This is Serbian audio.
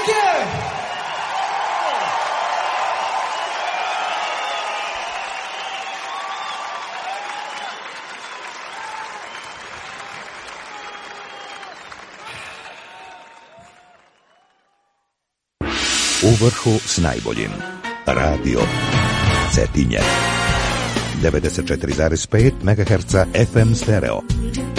U vrhu s najboljim. Radio Cetinje. 94,5 MHz FM stereo.